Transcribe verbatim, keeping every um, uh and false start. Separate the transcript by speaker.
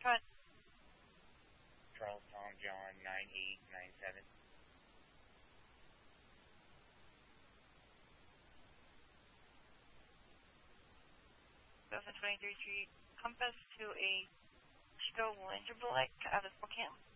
Speaker 1: Go ahead.
Speaker 2: Charles Tom John nine eight nine seven.
Speaker 1: Go for twenty-three Street Compass to a Chico Winterbulick out of Spokane.